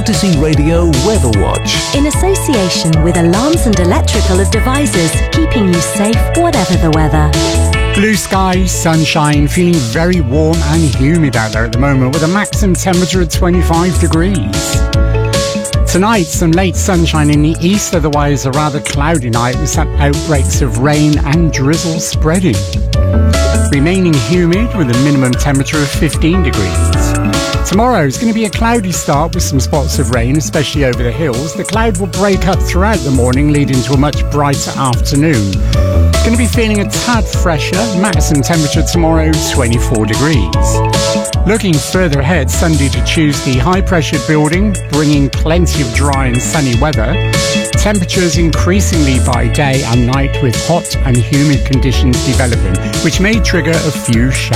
Courtesy Radio Weather Watch. In association with Alarms and Electrical Devices, keeping you safe whatever the weather. Blue skies, sunshine, feeling very warm and humid out there at the moment with a maximum temperature of 25 degrees. Tonight, some late sunshine in the east, otherwise a rather cloudy night with some outbreaks of rain and drizzle spreading. Remaining humid with a minimum temperature of 15 degrees. Tomorrow is going to be a cloudy start with some spots of rain, especially over the hills. The cloud will break up throughout the morning, leading to a much brighter afternoon. Going to be feeling a tad fresher, maximum temperature tomorrow 24 degrees. Looking further ahead, Sunday to Tuesday, high pressure building, bringing plenty of dry and sunny weather. Temperatures increasingly by day and night with hot and humid conditions developing, which may trigger a few showers.